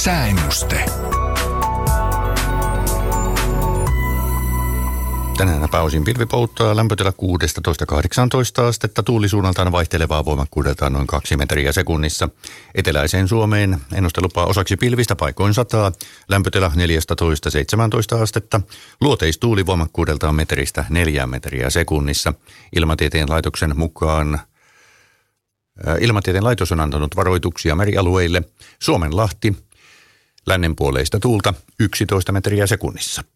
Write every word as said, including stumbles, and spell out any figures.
Sääennuste. Tänään pääosin pilvi pouttaa, lämpötila kuusitoista kahdeksantoista astetta, tuulisuunnaltaan vaihtelevaa voimakkuudeltaan noin kaksi metriä sekunnissa. Eteläiseen Suomeen ennuste lupaa osaksi pilvistä paikoin sataa, lämpötila neljätoista seitsemäntoista astetta, luoteistuuli voimakkuudeltaan metristä neljään metriä sekunnissa. Ilmatieteen laitoksen mukaan äh, Ilmatieteen laitos on antanut varoituksia merialueille. Suomenlahti, lännenpuoleista tuulta yksitoista metriä sekunnissa.